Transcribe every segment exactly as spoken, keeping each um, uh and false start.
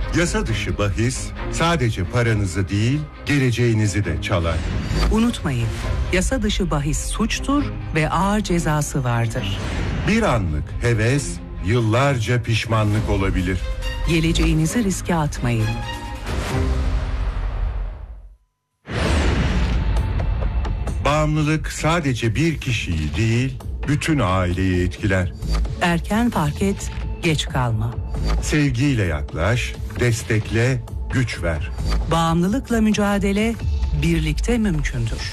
Yasa dışı bahis sadece paranızı değil, geleceğinizi de çalar. Unutmayın, yasa dışı bahis suçtur ve ağır cezası vardır. Bir anlık heves, yıllarca pişmanlık olabilir. Geleceğinizi riske atmayın. Bağımlılık sadece bir kişiyi değil, bütün aileyi etkiler. Erken fark et, geç kalma. Sevgiyle yaklaş, destekle, güç ver. Bağımlılıkla mücadele birlikte mümkündür.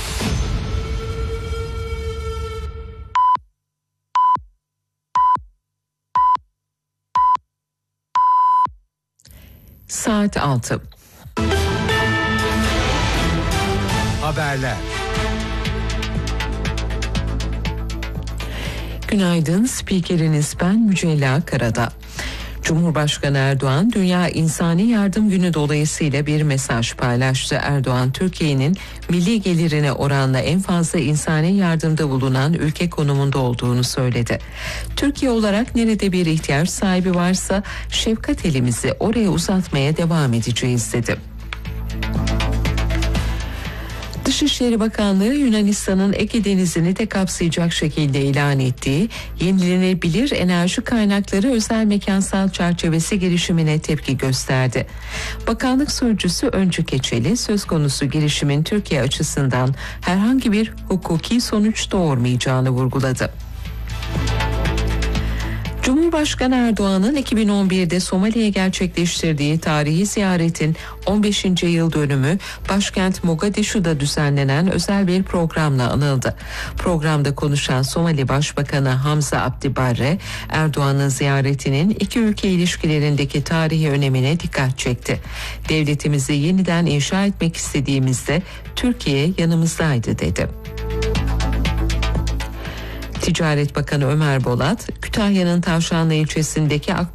Saat altı. Haberler. Günaydın, spikeriniz ben Mücella Karada. Cumhurbaşkanı Erdoğan, Dünya İnsani Yardım Günü dolayısıyla bir mesaj paylaştı. Erdoğan, Türkiye'nin milli gelirine oranla en fazla insani yardımda bulunan ülke konumunda olduğunu söyledi. Türkiye olarak nerede bir ihtiyaç sahibi varsa şefkat elimizi oraya uzatmaya devam edeceğiz dedi. Dışişleri Bakanlığı, Yunanistan'ın Ege Denizi'ni de kapsayacak şekilde ilan ettiği yenilenebilir enerji kaynakları özel mekansal çerçevesi girişimine tepki gösterdi. Bakanlık sözcüsü Öncü Keçeli, söz konusu girişimin Türkiye açısından herhangi bir hukuki sonuç doğurmayacağını vurguladı. Cumhurbaşkanı Erdoğan'ın iki bin on birde Somali'ye gerçekleştirdiği tarihi ziyaretin on beşinci yıl dönümü başkent Mogadishu'da düzenlenen özel bir programla anıldı. Programda konuşan Somali Başbakanı Hamza Abdi Barre, Erdoğan'ın ziyaretinin iki ülke ilişkilerindeki tarihi önemine dikkat çekti. Devletimizi yeniden inşa etmek istediğimizde Türkiye yanımızdaydı dedi. Ticaret Bakanı Ömer Bolat, Kütahya'nın Tavşanlı ilçesindeki